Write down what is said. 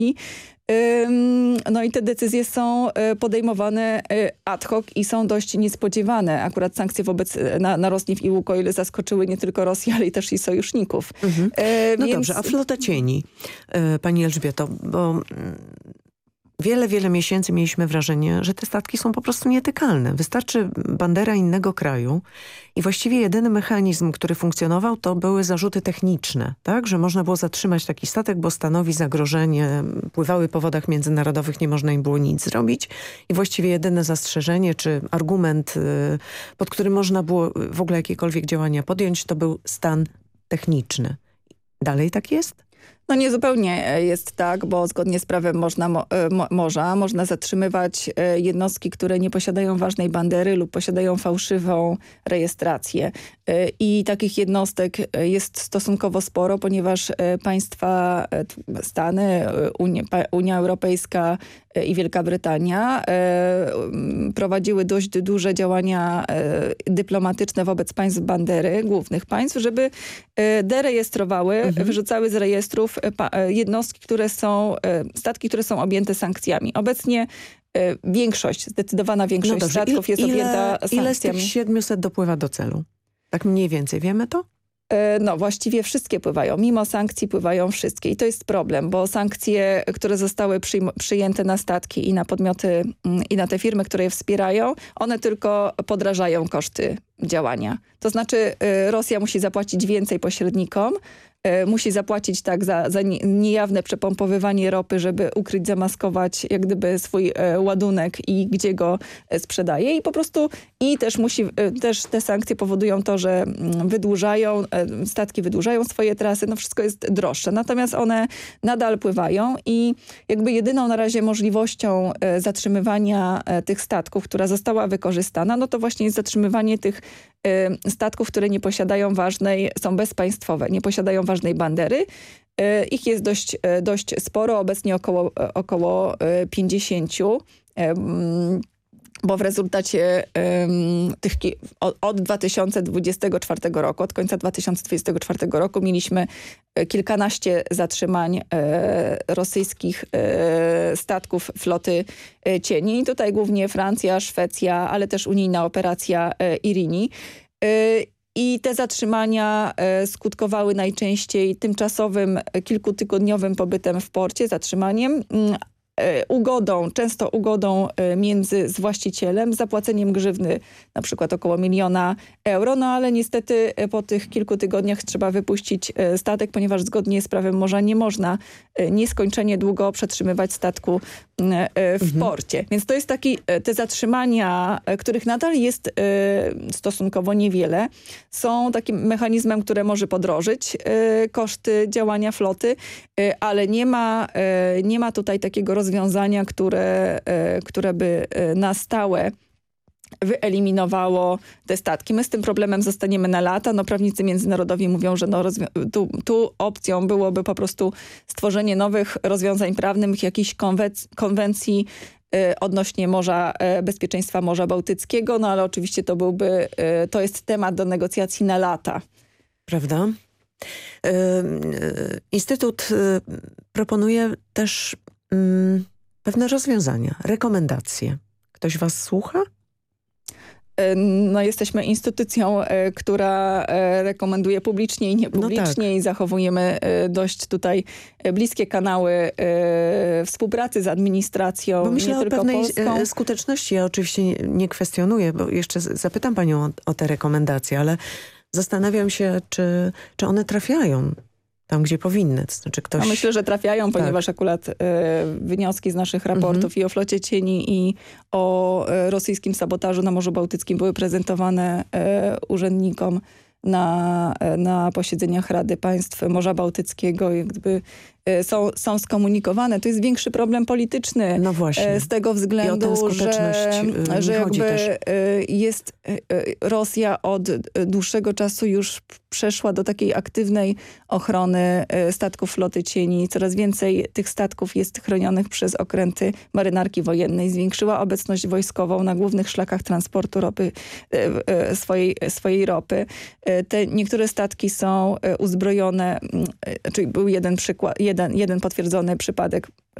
No i te decyzje są podejmowane ad hoc i są dość niespodziewane. Akurat sankcje na Rosneft i Łukoil zaskoczyły nie tylko Rosję, ale i też i sojuszników. No dobrze, a flota cieni, pani Elżbieto, bo wiele miesięcy mieliśmy wrażenie, że te statki są po prostu nietykalne. Wystarczy bandera innego kraju i właściwie jedyny mechanizm, który funkcjonował, to były zarzuty techniczne, tak? Że można było zatrzymać taki statek, bo stanowi zagrożenie, pływały po wodach międzynarodowych, nie można im było nic zrobić i właściwie jedyne zastrzeżenie czy argument, pod którym można było w ogóle jakiekolwiek działania podjąć, to był stan techniczny. Dalej tak jest? No niezupełnie jest tak, bo zgodnie z prawem można zatrzymywać jednostki, które nie posiadają ważnej bandery lub posiadają fałszywą rejestrację. I takich jednostek jest stosunkowo sporo, ponieważ państwa, Stany, Unia Europejska i Wielka Brytania prowadziły dość duże działania dyplomatyczne wobec państw bandery, głównych państw, żeby derejestrowały, wyrzucały z rejestrów jednostki, statki, które są objęte sankcjami. Obecnie zdecydowana większość statków jest objęta sankcjami. Ile z tych 700 dopływa do celu? Tak mniej więcej, wiemy to? No właściwie wszystkie pływają. Mimo sankcji pływają wszystkie. I to jest problem, bo sankcje, które zostały przyjęte na statki i na podmioty i na te firmy, które je wspierają, one tylko podrażają koszty działania. To znaczy Rosja musi zapłacić więcej pośrednikom, musi zapłacić za niejawne przepompowywanie ropy, żeby ukryć, zamaskować jak gdyby swój ładunek i gdzie go sprzedaje. I po prostu też te sankcje powodują to, że statki wydłużają swoje trasy, no wszystko jest droższe. Natomiast one nadal pływają i jakby jedyną na razie możliwością zatrzymywania tych statków, która została wykorzystana, no to właśnie jest zatrzymywanie tych statków, które nie posiadają są bezpaństwowe, nie posiadają ważnej bandery. Ich jest dość sporo, obecnie około 50, bo w rezultacie od 2024 roku, od końca 2024 roku mieliśmy kilkanaście zatrzymań rosyjskich statków floty cieni. I tutaj głównie Francja, Szwecja, ale też unijna operacja Irini. I te zatrzymania skutkowały najczęściej tymczasowym, kilkutygodniowym pobytem w porcie, zatrzymaniem, często ugodą z właścicielem, zapłaceniem grzywny na przykład około 1 000 000 euro, no ale niestety po tych kilku tygodniach trzeba wypuścić statek, ponieważ zgodnie z prawem morza nie można nieskończenie długo przetrzymywać statku w porcie. Więc to jest te zatrzymania, których nadal jest stosunkowo niewiele, są takim mechanizmem, które może podrożyć koszty działania floty, ale nie ma tutaj takiego rozwiązania, które by na stałe wyeliminowało te statki. My z tym problemem zostaniemy na lata. No, prawnicy międzynarodowi mówią, że tu opcją byłoby po prostu stworzenie nowych rozwiązań prawnych, jakichś konwencji odnośnie bezpieczeństwa Morza Bałtyckiego, no ale oczywiście to jest temat do negocjacji na lata. Prawda? Instytut proponuje też pewne rozwiązania, rekomendacje. Ktoś was słucha? No, jesteśmy instytucją, która rekomenduje publicznie i niepublicznie i zachowujemy dość tutaj bliskie kanały współpracy z administracją. Bo myślę nie tylko o pewnej polską. skuteczności. Ja oczywiście nie kwestionuję, bo jeszcze zapytam panią o te rekomendacje, ale zastanawiam się, czy one trafiają tam, gdzie powinny. To znaczy ktoś... No myślę, że trafiają, ponieważ akurat wnioski z naszych raportów i o flocie cieni, i o rosyjskim sabotażu na Morzu Bałtyckim były prezentowane urzędnikom na posiedzeniach Rady Państw Morza Bałtyckiego. Jakby są skomunikowane. To jest większy problem polityczny. No właśnie. Z tego względu, że jakby Rosja od dłuższego czasu już przeszła do takiej aktywnej ochrony statków floty cieni. Coraz więcej tych statków jest chronionych przez okręty marynarki wojennej. Zwiększyła obecność wojskową na głównych szlakach transportu ropy, swojej ropy. Niektóre statki są uzbrojone, czyli był jeden jeden potwierdzony przypadek